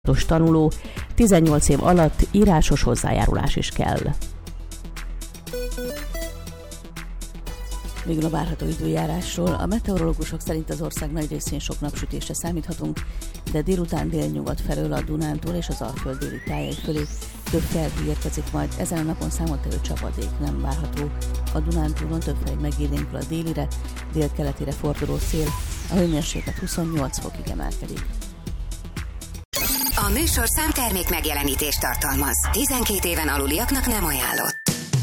tanuló, 18 év alatt írásos hozzájárulás is kell. Végül a várható időjárásról. A meteorológusok szerint az ország nagy részén sok napsütésre számíthatunk, de délután délnyugat felől a Dunántúl és az Alföld déli tájai fölé több felhő érkezik, majd ezen a napon számottevő csapadék nem várható. A Dunántúlon több felé megélénkül a délire, délkeletire forduló szél, a hőmérséklet 28 fokig emelkedik. A műsor számtermék megjelenítést tartalmaz. 12 éven aluliaknak nem ajánlott.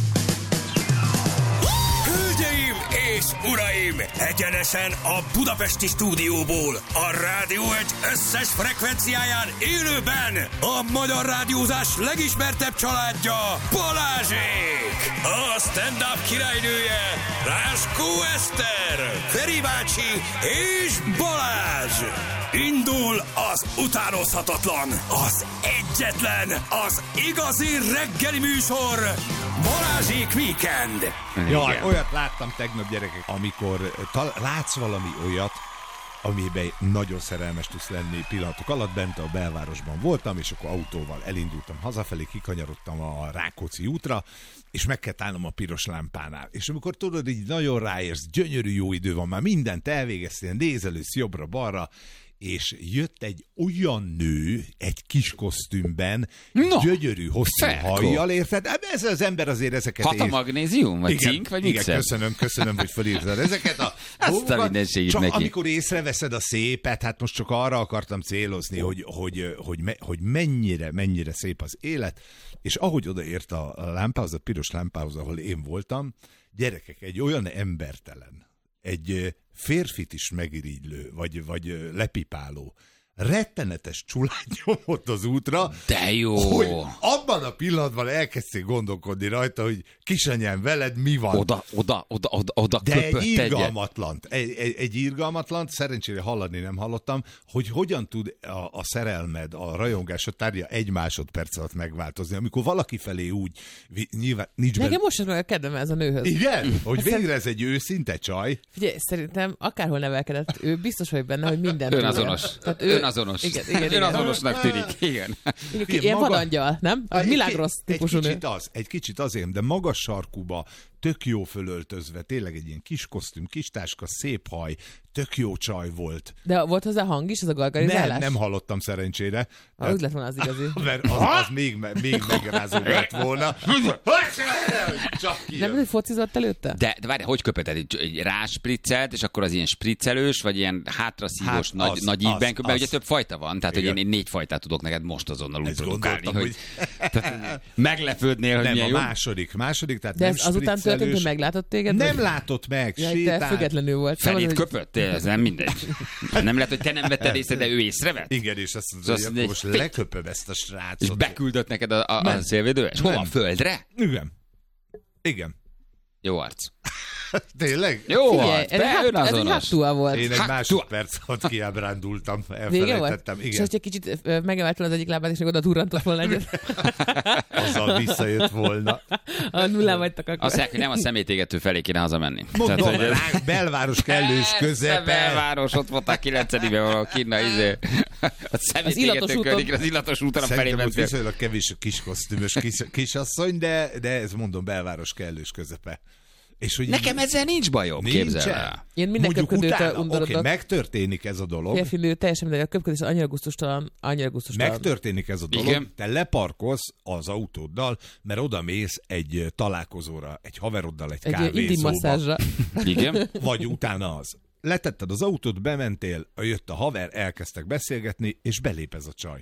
Hölgyeim és uraim! Egyenesen a budapesti stúdióból, a Rádió Egy összes frekvenciáján élőben a magyar rádiózás legismertebb családja, Balázsék! A stand-up királynője, Ráskó Eszter, Feri bácsi és Balázs! Indul az utánozhatatlan, az egyetlen, az igazi reggeli műsor, Balázsék Weekend! Jaj, olyat láttam tegnap, gyerekek, amikor látsz valami olyat, amiben nagyon szerelmes tudsz lenni pillanatok alatt. Bent a belvárosban voltam, és akkor autóval elindultam hazafelé, kikanyarodtam a Rákóczi útra, és meg kell állnom a piros lámpánál. És amikor tudod, így nagyon ráérsz, gyönyörű jó idő van, már mindent elvégeztél, nézelősz jobbra-balra, és jött egy olyan nő, egy kis kosztümben, gyönyörű, hosszú hajjal, érted? Ez az ember azért ezeket... Hat a magnézium? Vagy cink? Vagy igen, köszönöm, hogy felírtad ezeket a dolgokat. Csak neki. Amikor észreveszed a szépet, hát most csak arra akartam célozni, hogy mennyire szép az élet, és ahogy odaért a lámpához, a piros lámpához, ahol én voltam, gyerekek, egy olyan embertelen, egy férfit is megirigylő, vagy lepipáló, rettenetes csulát nyomott az útra, de jó, hogy abban a pillanatban elkezdték gondolkodni rajta, hogy kisanyám, veled mi van? Oda de egy irgalmatlant, egy irgalmatlant, szerencsére hallani nem hallottam, hogy hogyan tud a szerelmed, a rajongásod tárgya egy másodperc alatt megváltozni, amikor valaki felé úgy, nyilván nincs benne... Nekem most sem kedvem ez a nőhöz. Igen? Hogy végre ez egy őszinte csaj. Figyelj, szerintem akárhol nevelkedett, ő biztos vagy benne, hogy minden önazonos. Önazonos. Igen. Önazonosnak tűnik. Igen. Ilyen vadangyal, nem? Milagros típusú nő. Egy kicsit azért, de magas sarkuba, tök jó fölöltözve, tényleg egy ilyen kis kosztüm, kis táska, szép haj, tök jó csaj volt. De volt hozzá hang is, az a gargarizálás? Nem hallottam szerencsére. Úgy lett volna az igazi. Mert az még megrázó lett volna. Nem, hogy focizott előtte? De várj, hogy köpöted? Egy ráspriccelt, és akkor az ilyen spriccelős, vagy ilyen hátraszívós nagy ívben, mert ugye több fajta van, tehát hogy én 4 fajtát tudok neked most azonnal úgy produkálni, hogy meglepődnél, hogy milyen jó. Nem, a második, tehát nem spriccelős. De azután történt, hogy meglátott téged? Nem látott meg, sétált. Te függetlenül volt. Felét köpött? Ez nem mindegy. Nem lehet, hogy te nem vetted észre, de ő észrevett? Igen, és azt mondja, hogy akkor most leköpöm ezt a srácot. És beküldött neked a szélvédőes? Hova? A földre? Igen. Jó arc. Tényleg? Jó arc, ez egy hátúa volt. Én egy másodperc alatt kiábrándultam, elfelejtettem. Igen. És hogy egy kicsit megemeltem az egyik lábát, és még oda durrantott volna egyet. Azzal visszajött volna. A nullán vagytak akkor. Azt mondják, hogy nem a szemétégető felé kéne hazamenni. Mondom, belváros kellős közepe. Belváros, ott voltál 9-ben valahol kinn a szemétégető környéken, az illatos úton a felé ment. Viszonylag kevés kis kosztümös kisasszony, de ez mondom belváros kellős közepe. És hogy nekem ezzel nincs bajom, képzel el. Én minden köpködőtől undorodok. Oké, megtörténik ez a dolog. Férfi nő, teljesen mindegy, a köpködés annyira gusztustalan. Megtörténik ez a dolog. Igen. Te leparkolsz az autóddal, mert oda mész egy találkozóra, egy haveroddal, egy kávézóba. Igen. Vagy utána az. Letetted az autót, bementél, jött a haver, elkezdtek beszélgetni, és belép ez a csaj.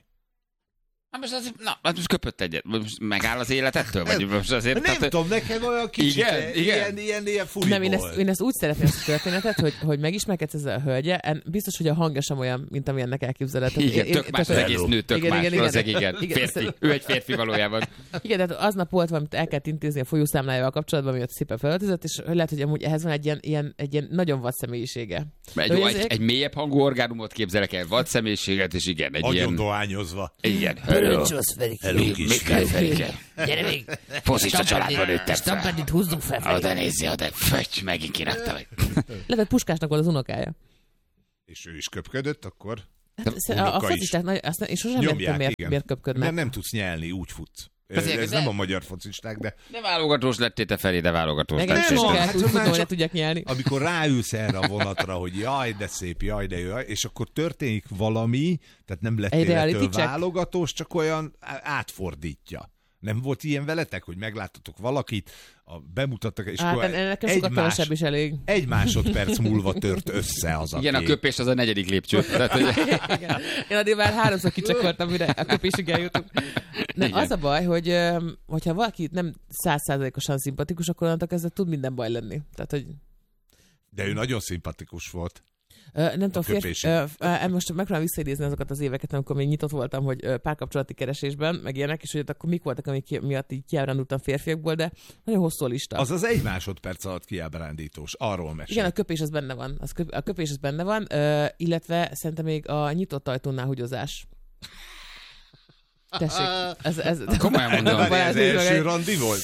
Most köpött egyet. Most megáll az életettől? Vagy most azért, nem tudom, nekem olyan kicsit ilyen furi nem, én ezt úgy szeretném ezt a történetet, hogy megismerkedsz ezzel a hölgye, biztos, hogy a hangja sem olyan, mint amilyennek elképzeled. Igen, tök más, az egész nő tök más. Igen. Férfi. Ő egy férfi valójában. Igen, tehát aznap volt valamit el kellett intézni a folyószámlájával kapcsolatban, miatt szépen felöltözött, és lehet, hogy amúgy ehhez van egy ilyen nagyon vad személyisége. Egy mélyebb hangú orgánumot képzelek el, vad személyiséget, és igen, egy ilyen... Agyon dohányozva. Igen. Hello, Ferike. Gyere még. Foszista családban nőttem fel. Stampedit húzzunk fel. Oda nézzél, oda. Fögy, megint kirakta meg. Lehet, Puskásnak volt az unokája. És ő is köpködött akkor? A focisták, azt én sosem értem, miért köpködnek. Nem tudsz nyelni, úgy futsz. Ez nem a magyar focisták, de... De válogatós lettél te, Feri, de válogatós lettél. Meg nem kell tudni, hogy ne tudják nyelni. Amikor ráülsz erre a vonatra, hogy jaj, de szép, jaj, de jó, és akkor történik valami, tehát nem lettél ettől válogatós, csak olyan átfordítja. Nem volt ilyen veletek, hogy megláttatok valakit, bemutattak, és akkor egy másodperc múlva tört össze az a igen, kép. A köpés az a 4. lépcső. Én addig már 3-szor kicsakoltam, mire a köpésig eljutunk. Az a baj, hogyha valaki nem 100%-osan szimpatikus, akkor annak ezzel tud minden baj lenni. Tehát, hogy... De ő nagyon szimpatikus volt. Nem tudom, most megpróbálom visszaidézni azokat az éveket, amikor még nyitott voltam, hogy párkapcsolati keresésben, meg ilyenek, és hogy akkor mik voltak, amik miatt így kiábrándultam férfiakból, de nagyon hosszú a lista. Az 1 másodperc alatt kiábrándítós, arról mesél. Igen, a köpés az benne van. A köpés az benne van, illetve szerintem még a nyitott ajtónál húgyozás. Tessék, ez komolyan mondom. Ez első randi volt?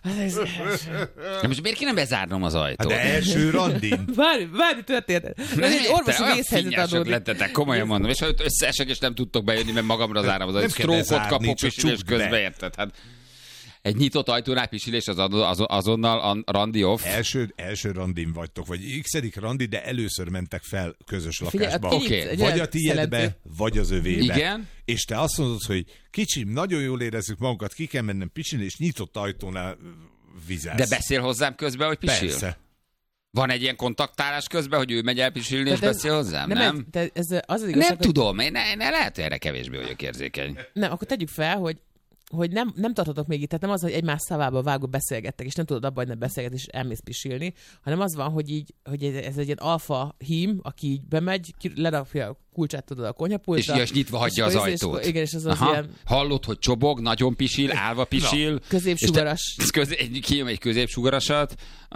De most miért kéne bezárnom az ajtót? De első randin. Bármi történt. Ez egy orvosi vészhelyzet adódik. Lettetek, komolyan mondom. És ha összeesek, és nem tudtok bejönni, mert magamra zárom az ajtót. Sztrókot kapok, pisilés közben, érted? Hát egy nyitott ajtónál pisilés azonnal a randi off. Első randin vagytok, vagy x-edik randi, de először mentek fel közös lakásba. Okay. Vagy a tiédbe, vagy az övébe. Igen. És te azt mondod, hogy kicsim, nagyon jól érezzük magunkat, ki kell mennem pisilni, és nyitott ajtónál vizelsz. De beszél hozzám közben, hogy pisil? Persze. Van egy ilyen kontaktálás közben, hogy ő megy el pisilni, és beszél hozzám? Nem? Nem tudom, én lehet, hogy erre kevésbé vagyok érzékeny. Nem, akkor tegyük fel, hogy nem tartotok még itt, tehát nem az, hogy egymás szavába vágó beszélgettek, és nem tudod abban, hogy nem beszélget, és elmész pisilni, hanem az van, hogy ez egy ilyen alfa hím, aki így bemegy, lerakja a kulcsát, tudod, a konyhapultra. És nyitva hagyja az ajtót. Igen, és az ilyen... Hallod, hogy csobog, nagyon pisil, állva pisil. Középsugaras. Kijön egy középsugarasat,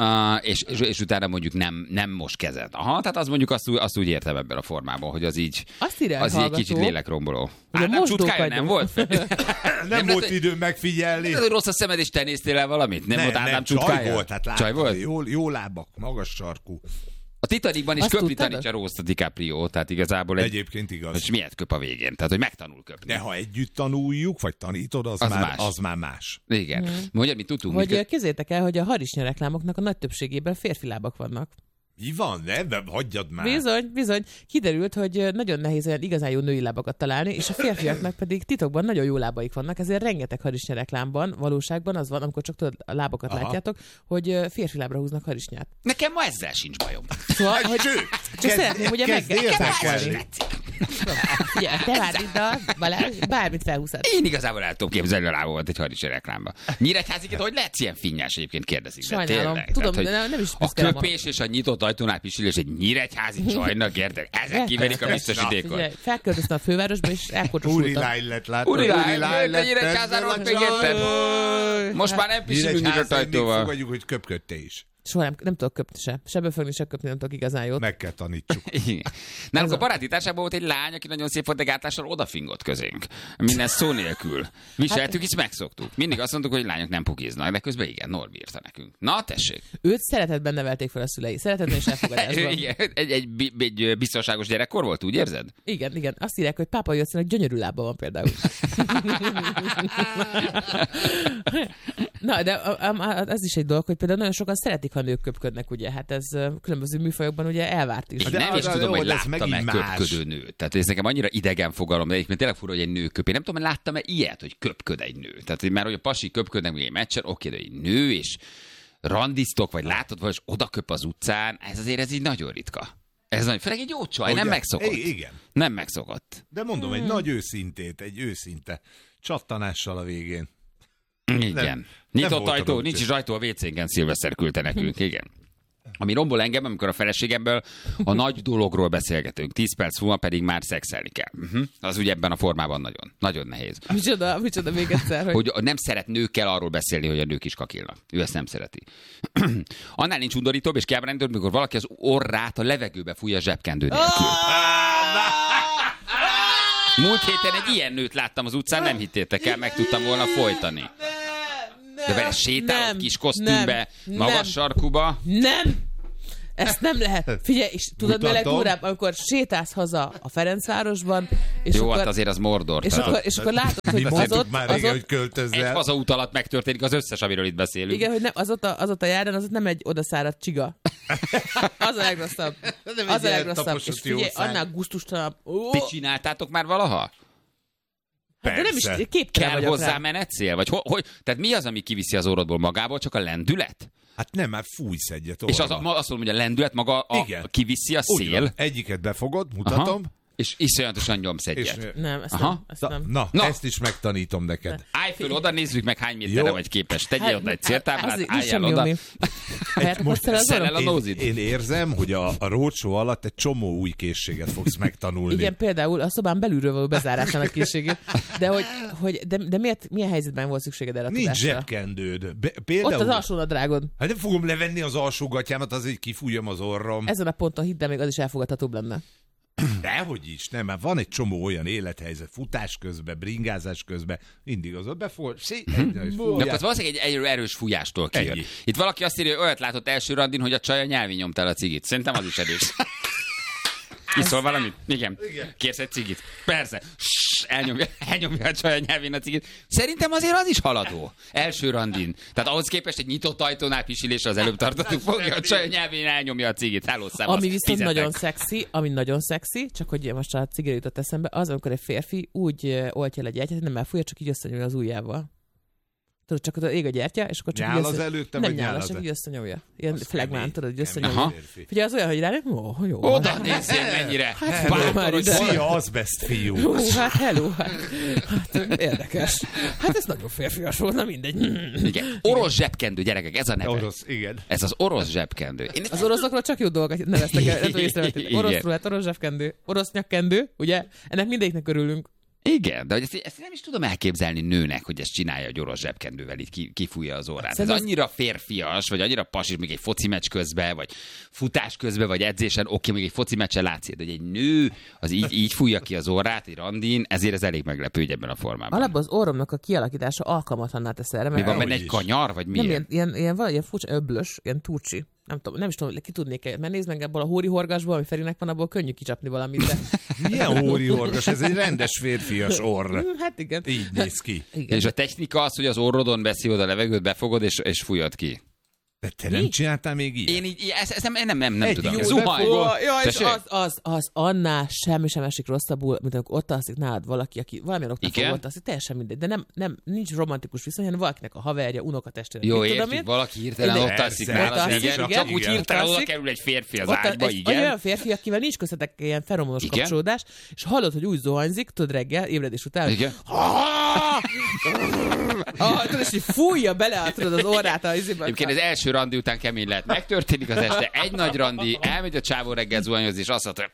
és utána mondjuk nem most kezed. Tehát az mondjuk azt úgy értem ebben a formában, hogy az így egy kicsit lélekromboló. Nem csutkája nem volt? Nem volt időm megfigyelni. Rossz a szemed, és te néztél el valamit? Nem volt Ádám csutkája? Csaj volt? Jó lábak, magas sarkú. A Titanicban is köpni tanítja Rose a DiCaprio, tehát igazából egyébként igaz. És miért köp a végén? Tehát, hogy megtanul köpni. De ha együtt tanuljuk, vagy tanítod, az már más. Igen. Mondja, mit tudtunk? Hogy képzeljétek el, hogy a harisnya reklámoknak a nagy többségében férfi lábak vannak. Mi van? Nem, hagyjad már. Bizony. Kiderült, hogy nagyon nehéz olyan igazán jó női lábakat találni, és a férfiaknak pedig titokban nagyon jó lábaik vannak, ezért rengeteg harisnya reklámban, valóságban az van, amikor csak tudod, a lábakat látjátok, hogy férfi lábra húznak harisnyát. Nekem ma ezzel sincs bajom. Szóval, hogy csak szeretném ugye megkezdeni. Te várd, Balázs, bármit felhúzhat. Én igazából el tudom képzelni a lábomat egy harisnya reklámba. Nyíregyháziként, hogy lehetsz ilyen finnyás egyébként kérdezik. Sajnálom, tudom, de nem is a köpés és a nyitott ajtónál pisilés egy nyíregyházi csajnak, érted? Ezek kiverik a biztosítékot. Felköltöztem a fővárosba, és elkortosultam. Úri lány lett, látod? Úri lány lett, nyíregyházáról még érted? Most már nem pisilünk nyitott ajtóval. Fogadjuk, hogy köpködte is. Soha nem tudok köpni se. Se befogni, se köpni nem tudok igazán jót. Meg kell tanítsuk. Nálunk a baráti társában volt egy lány, aki nagyon szép volt, de gátlással odafingott közénk. Minden szó nélkül. Viseltük, és megszoktuk. Mindig azt mondtuk, hogy lányok nem pukiznak, de közben igen, Norbi írta nekünk. Na, tessék. Őt szeretetben nevelték fel a szülei. Szeretetben és elfogadásban. egy biztonságos gyerekkor volt, úgy érzed? Igen. Azt írják, hogy Pápa Józsefnek gyönyörű lába van például. Na, de az is egy dolog, hogy például nagyon sokan szeretik, ha nők köpködnek, ugye? Hát ez különböző műfajokban ugye elvárt is. Én nem is tudom, hogy láttam-e köpködő nőt. Tehát ez nekem annyira idegen fogalom, de egyébként tényleg fura, hogy egy nő köp. Én nem tudom, hogy láttam-e ilyet, hogy köpköd egy nő. Tehát már, hogy a pasi köpködnek egy meccsen, oké, de egy nő, és randiztok, vagy látod, vagy oda köp az utcán, ez így nagyon ritka. Ez nagyon, főleg egy jó csaj, nem megszokott. Igen. Nem megszokott. De mondom, egy nagy őszinte csattanással a végén. Igen. Nyitott ajtó, nincs is ajtó a WC-nken, Szilveszter küldte nekünk, igen. Ami rombol engem, amikor a feleségemből a nagy dologról beszélgetünk, 10 perc múlva pedig már szexelni kell. Az ugye ebben a formában nagyon, nagyon nehéz. Micsoda még egyszer, hogy nem szeret nőkkel arról beszélni, hogy a nők is kakilnak. Ő ezt nem szereti. Annál nincs undorítóbb és kiábrándítóbb, amikor valaki az orrát a levegőbe fújja zsebkendő nélkül. Múlt héten egy ilyen nőt láttam az utcán, nem hittétek el, meg tudtam volna folytani. De vele sétálod kis kosztümbe, magas sarkuba. Nem! Ezt nem lehet. Figyelj, és tudod, mi legdurább, amikor sétálsz haza a Ferencvárosban, és jó, akkor... hát azért az Mordor. És akkor látod, hogy hogy költözzel. Egy hazaút alatt megtörténik az összes, amiről itt beszélünk. Igen, hogy nem, az ott a járdán, az ott nem egy odaszáradt csiga. Az a legrosszabb. Az a legrosszabb. És figyelj, annál gusztustalanabb. Ti csináltátok már valaha? De nem is képtelen kell hozzá menetszél? Vagy hogy? Tehát mi az, ami kiviszi az orrodból magából? Csak a lendület? Hát nem, már fújsz egyet orra. És azt mondom, hogy a lendület maga kiviszi a szél? Egyiket befogod, mutatom. Aha. És iszonyatosan nyomsz egyet. És... Nem, ezt nem. Na, ezt is megtanítom neked. Állj föl oda, nézzük meg, hány méterre vagy képes. Tegyél oda egy céltáblát, álljál oda. Én érzem, hogy a roadshow alatt egy csomó új készséget fogsz megtanulni. Igen, például a szobán belülről való bezárásának készségét. De milyen helyzetben volt szükséged erre a tudásra? Nincs zsebkendőd. Például... Ott az alsónadrágod. Hát nem fogom levenni az alsógatyámat, azért fújjam az orrom. Ezen a ponton hidd el, még az is elfogadhatóbb lenne. Dehogy is, nem, mert van egy csomó olyan élethelyzet, futás közben, bringázás közben, mindig az ott befogad, de az valószínűleg egy erős fújástól kijön. Itt valaki azt írja, hogy olyat látott első randin, hogy a csaj a nyelvén nyomtál a cigit. Szerintem az is erős. Iszol valamit? Igen. Kérsz egy cigit? Persze. Elnyomja a csaj a nyelvén a cigit. Szerintem azért az is haladó. Első randin. Tehát ahhoz képest egy nyitott ajtónál pisilésre az előbb tartottuk, fogja a csaj a nyelvén, elnyomja a cigit. Hello, szevasz. Ami viszont nagyon szexi, csak hogy most a cigire jutott eszembe, az, amikor egy férfi úgy oltja le egy gyertyát, hogy nem elfújja, csak így összenyomja az ujjával. Tudod, csak ott ég a gyertya, és akkor csak nyál az előtte, nem nyál, csak így összenyomja. Ilyen flagmán, tudod, hogy összenyomja. Figyelj, az olyan, hogy rá, jó. Oda nézzél mennyire. Szia, azbest fiú. Hát hello. Hát érdekes. Hát ez nagyon férfias volt, na mindegy. Igen. Orosz zsebkendő, gyerekek, ez a neve. Orosz, igen. Ez az orosz zsebkendő. Az oroszokról csak jó dolgokat neveztek el. Orosz rulett, orosz zsebkendő, orosz nyakkendő, ugye? Ennek mindegyiknek örülünk. Igen, de ezt nem is tudom elképzelni nőnek, hogy ezt csinálja, hogy orosz zsebkendővel így kifújja az orrát. Ez annyira férfias, vagy annyira pasis, még egy foci meccs közben, vagy futás közben, vagy edzésen, oké, még egy foci meccsen látszik, de egy nő az így fújja ki az orrát, egy randin, ezért ez elég meglepő, hogy ebben a formában. Alapból az orromnak a kialakítása alkalmatlanná tesz erre. Mi van benne, egy kanyar, vagy mi? Nem, ilyen furcsa öblös, ilyen turcsi. Nem is tudom, ki tudnék, mert nézd meg ebből a hórihorgasból, ami Ferinek van, abból könnyű kicsapni valamit. De... Milyen hórihorgas? Ez egy rendes férfias orr. Hát igen. Így néz ki. Igen. És a technika az, hogy az orrodon beszívod a levegőt, befogod és fújod ki. De te nem csináltál még ilyet? Én így, ezt nem tudom. Zuhanyból. Az annál semmi sem esik rosszabbul, mint amikor ott alszik nálad valaki, aki valamilyen oknál fogott alszik, teljesen mindegy. De nem nincs romantikus viszony, hanem valakinek a haverja, unokatestvére. Jó, értjük, valaki hirtelen ott alszik nálad, csak úgy hirtelen oda kerül egy férfi az ágyba, igen. Olyan férfi, akivel nincs köztetek ilyen feromonos kapcsolódás, és hallod, hogy úgy zuhanyzik, tudod reggel, ébredés után, igen. És így fújja bele az orrát a izébe. Egyébként az első randi után kemény lehet. Megtörténik az este, egy nagy randi, elmegy a csávó reggel zuhanyozni, és azt mondta,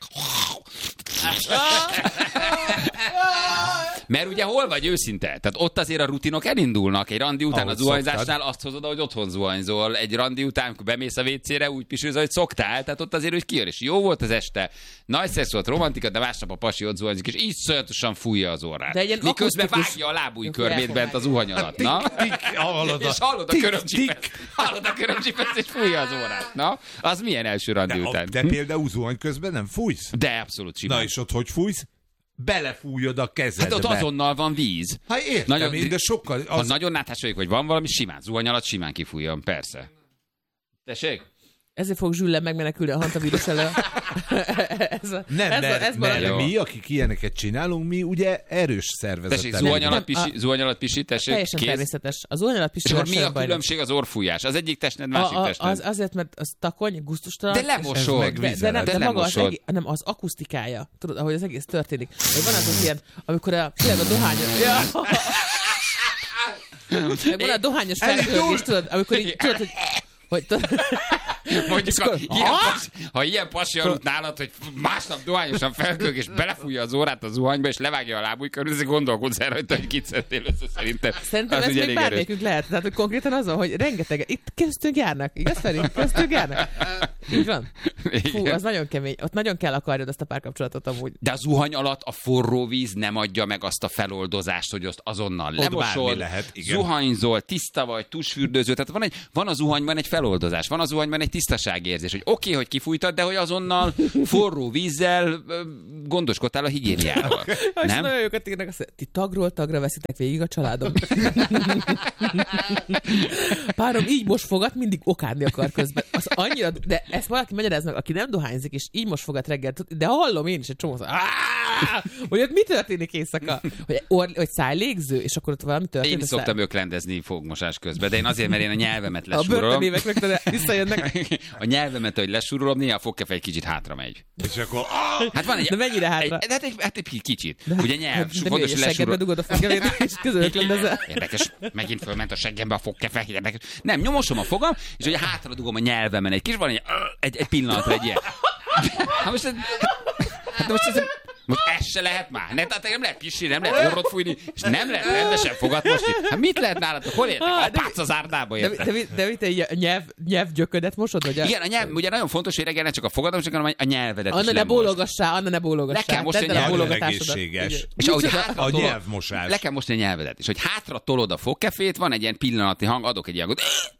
mert ugye hol vagy őszinte? Tehát ott azért a rutinok elindulnak. Egy randi után a zuhanyzásnál azt hozod, hogy otthon zuhanyzol. Egy randi után, amikor bemész a WC-re, úgy pisülsz, hogy szoktál. Tehát ott azért úgy kijön, és jó volt az este. Nagy szex volt, romantika, de másnap a pasi ott zuhanyozik, és így szonyatosan fújja az orrát. Miközben vágja a lábúj körmét bent a zuhany alatt. Na? És hallod a körömcsipet, és fújja az orrát. Na? Az milyen első randi után? De például zuhany közben nem fújsz? De abszolút simán. Na és ott hogy fújsz? Belefújod a kezedbe. Hát ott azonnal van víz. Hát értem, de sokkal... Ha nagyon náthás vagyok, vagy van valami, simán. Zuhany alatt simán kifújjon, persze. Tessék? Ezért fog Zsülle megmenekülni a hantavírus elől. Nem, mi, akik ilyeneket csinálunk, mi ugye erős szervezettel. Tessék, zuhany alatt pisi, tessék. Teljesen természetes. A zuhany alatt pisi. És akkor mi a különbség az orrfújás? Az egyik testned, másik testned. Azért, mert az takony, gusztustalan. De lemosod. De maga az akusztikája. Tudod, ahogy az egész történik. Van az ilyen, amikor a dohányos... Van a dohányos felkölgés, tudod, amikor így tudod, hogy mondjuk, ha ilyen pasi aludt nálad, hogy másnap dohányosan felkölg, és belefújja az órát a zuhanyba, és levágja a lábúj körül, ezért gondolkodsz el rajta, hogy kit szedtél össze szerintem. Szerintem ez még bármelyikünk lehet. Tehát, hogy konkrétan azon, hogy rengeteg, itt köztünk járnak. Igaz, Feri? Köztünk járnak. Így van. Fú, az nagyon kemény. Ott nagyon kell akarjad azt a párkapcsolatot amúgy. De a zuhany alatt a forró víz nem adja meg azt a feloldozást, hogy azt azonnal lemosod, zuhanyzol, tiszta vagy, tusfürdőző. Tehát van a zuhanyban egy feloldozás, van a zuhanyban egy tisztaságérzés, hogy oké, hogy kifújtad, de hogy azonnal forró vízzel gondoskodtál a higiéniával. Nem? Nagyon jókat írnak, azt ti tagról tagra veszitek végig a családom. Párom így most fogat, mindig okádni akar közben. Az annyira, de ezt valaki magyaráz meg, aki nem dohányzik, és így most fogat reggel, de hallom én is egy csomószor, hogy ott mi történik éjszaka? Hogy szájlégző, és akkor ott valami történik. Én szoktam öklendezni fogmosás közben, de én azért, mert én a nyelvemet lesúrolom. A börtönévek meg visszajönnek. A nyelvemet, hogy lesúrolom, néha a fogkefe egy kicsit hátra megy. És akkor... Hát van egy... De mennyire hátra? Hát egy kicsit. Ugye nyelv, fontos, hogy lesúrolom. Dugod a fogkefét, és közül öklendezzel. Érdekes, megint fölment a seggembe a fogkefe. Érdekes. Nem, nyomosom a fogam, és ugye hátra dugom a nyelvemen egy kis, van egy pillanatra egy ilyen. Most ez se lehet már. Nem lehet pisni, nem lehet orrot fújni, és nem lehet rendesen fogat mosni. Hát mit lehet nálatok? Hol értek? Apác az árdába értek. De mit egy nyelvgyöködet mosod? Vagy igen, a nyelv, ugye nagyon fontos, hogy reggel ne csak a fogadat, hanem a nyelvedet Anna is ne bólogassál, Anna ne bólogassál. Le kell mosni a nyelvedet. És ahogy a nyelvmosás. Le kell mosni a nyelvedet. És hogy hátra tolod a fogkefét, van egy ilyen pillanati hang, adok egy ilyen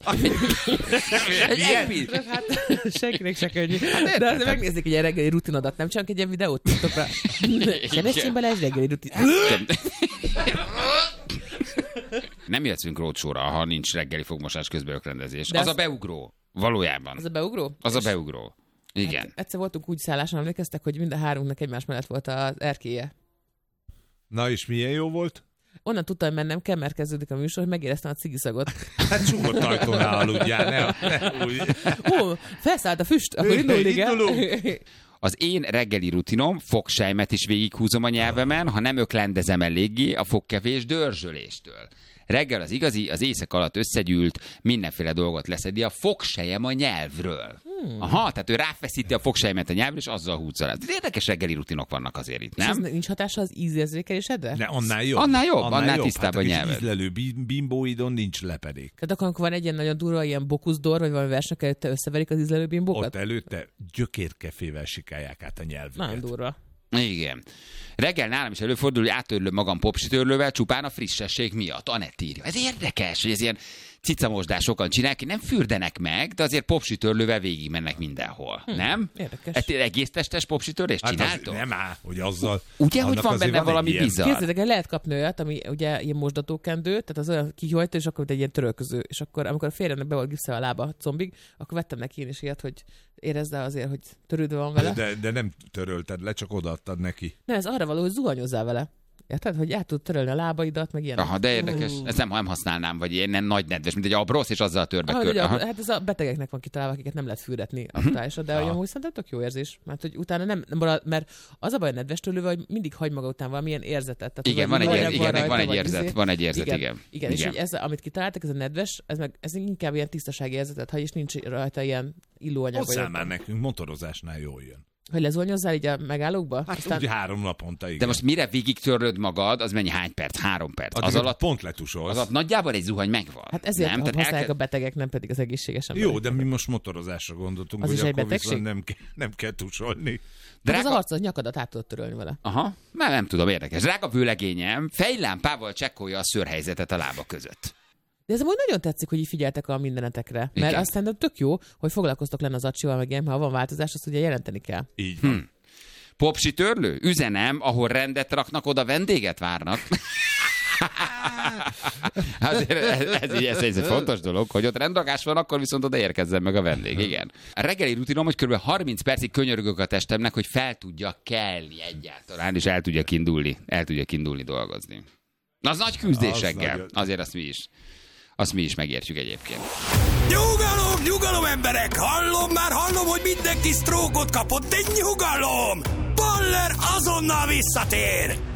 hát senkinek se könnyű. De megnézzük egy ilyen reggeli rutinodat, nem csak egy ilyen videót TikTokra. Keressél bele egy reggeli rutin. Nem jöhetünk rócsóra, ha nincs reggeli fogmosás közben ökrendezés. Az a beugró. Valójában. Az a beugró? Az a beugró. Igen. Hát, egyszer voltunk úgy szálláson, emlékeztek, hogy mind a hárunknak egymás mellett volt az erkélye. Na és milyen jó volt? Onnan tudtam, hogy mennem kell, mert kezdődik a műsor, hogy megéreztem a cigiszagot. Hát csukott ajtónál aludjál, ne úgy. Ó, felszállt a füst, akkor indulunk. Az én reggeli rutinom, fogsejmet is végighúzom a nyelvemen, ha nem öklendezem eléggé a fogkefés dörzsöléstől. Reggel az igazi, az éjszaka alatt összegyűlt, mindenféle dolgot leszedi a fogsejem a nyelvről. Aha, tehát ő ráfeszíti a fogsejmet a nyelvről, és azzal húzza. Érdekes reggeli rutinok vannak azért itt, nem? És ez nincs hatása az ízérzékelésedre? De annál jobb. Annál tisztább a nyelved. Hát ízlelő bimbóidon nincs lepedék. Tehát akkor van egy ilyen nagyon durva ilyen bokuszdor, vagy valami versnek előtte összeverik az ízlelő bimbókat? Ott előtte gyökérkefével sikálják át a nyelvüket. Nagyon durva. Igen. Reggel nálam is előfordul, hogy áttörlöm magam popsitörlővel csupán a frissesség miatt. Anett írja. Ez érdekes, hogy ez ilyen cicamosdás sokan csinálják, nem fürdenek meg, de azért popsitörlővel végig mennek mindenhol. Nem? Érdekes. Egész testes popsitörlést csináltok? Nem áll, hogy azzal... Ugye, hogy van benne valami bizarr? Képzeljétek, lehet kapni olyat, ami ugye ilyen mosdatókendő, tehát az olyan kihajtó, és akkor egy ilyen törölköző. És akkor, amikor a férjemnek be volt gipszelve a lába combig, akkor vettem neki én is ilyet, hogy érezd el azért, hogy törődve van vele. De nem törölted le, csak odaadtad neki. Nem, ez arra való, hogy zuhanyozzál vele. Érted, hogy át tud törölni a lábaidat, meg ilyen. Aha, de érdekes. Ezt nem használnám, vagy ilyen nagy nedves, mint egy abrosz, és azzal törbe kör. Hát ez a betegeknek van kitalálva, akiket nem lehet fürdetni a futásra, de amúgy szerintem tök jó érzés. Mert hogy utána nem marad, mert az a baj a nedves törlővel, hogy mindig hagy maga után valamilyen érzetet. Tehát, igen, van egy érzet, igen. Igen, és ez, amit kitaláltak, ez a nedves, ez inkább ilyen tisztasági érzetet hagy, és nincs rajta ilyen illóanyag. Hozzá már nekünk motorozásnál jól jön. Hogy lezuhanyozzál így a megállókba? Hát aztán... ugye 3 naponta, igen. De most mire végig töröd magad, az mennyi, hány perc? 3 perc. Az alatt pont letusolsz. Az alatt nagyjából egy zuhany megvan. Hát ezért nem? Használják a betegek, nem pedig az egészséges emberek. Jó, de mi most motorozásra gondoltunk, az hogy is akkor egy betegség? Nem kell tusolni. De az arcod, nyakadat át tudod törölni vele. Aha, nem tudom, érdekes. Drága vőlegényem fejlámpával csekkolja a szőrhelyzetet a lába között. De ez amúgy nagyon tetszik, hogy így figyeltek a mindenetekre. Mert azt szerintem tök jó, hogy foglalkoztok lenne az acsival, meg ilyen, ha van változás, azt ugye jelenteni kell. Így van. Popsitörlő? Üzenem, ahol rendet raknak, oda vendéget várnak. ez egy fontos dolog, hogy ott rendrakás van, akkor viszont oda érkezzen meg a vendég. Igen. A reggeli rutinom, hogy kb. 30 percig könyörgök a testemnek, hogy fel tudja kelni egyáltalán, és el tudja indulni dolgozni. Az nagy küzdésekkel. Azért azt mi is megértjük egyébként. Nyugalom, emberek! Hallom, hogy mindenki sztrókot kapott, de nyugalom! Baller azonnal visszatér!